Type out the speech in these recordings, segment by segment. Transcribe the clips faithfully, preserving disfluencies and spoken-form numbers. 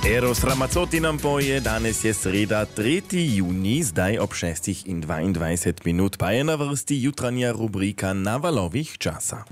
Eros Ramazzotti nam poje, danes je sreda, tretji juni, zdaj ob šestih in dvaindvajset minut, pa je na vrsti jutranja rubrika Na valovih časa.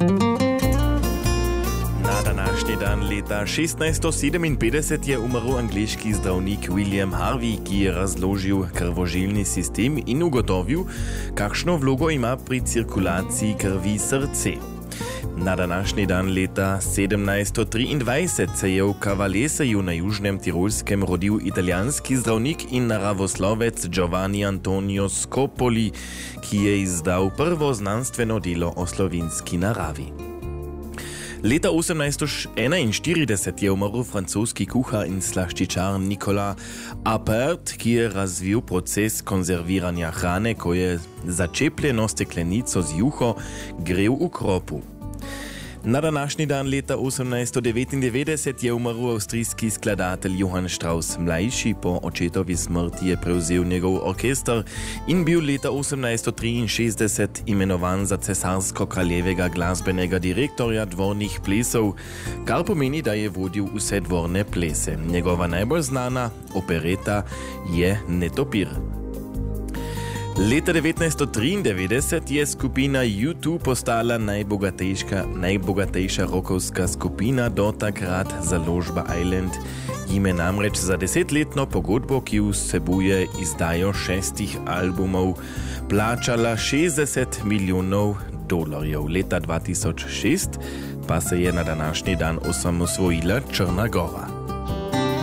Na današnji dan leta šestnajststo sedeminpetdeset je umrl angleški zdravnik William Harvey, ki je razložil krvožilni sistem in ugotovil, kakšno vlogo ima pri cirkulaciji krvi srce. Na današnji dan leta sedemnajststo triindvajset se je v Cavaleseju na južnem Tirolskem rodil italijanski zdravnik in naravoslovec Giovanni Antonio Scopoli, ki je izdal prvo znanstveno delo o slovenski naravi. Leta osemnajststo enainštirideset je umrl francoski kuhar in slaščičar Nicolas Appert, ki je razvil proces konzerviranja hrane, ko je začepljeno steklenico z juho grel v kropu. Na današnji dan leta osemnajststo devetindevetdeset je umrl avstrijski skladatelj Johann Strauss mlajši. Po očetovi smrti je prevzel njegov orkester in bil leta osemnajststo triinšestdeset imenovan za cesarsko-kraljevega glasbenega direktorja dvornih plesov, kar pomeni, da je vodil vse dvorne plese. Njegova najbolj znana opereta je Netopir. Leta devetnajststo triindevetdeset je skupina U dva postala najbogatejša, najbogatejša rokovska skupina do takrat. Založba Island jim je namreč za desetletno pogodbo, ki vsebuje izdajo šestih albumov, plačala šestdeset milijonov dolarjev. Leta dva tisoč šest pa se je na današnji dan osamosvojila Črna Gora.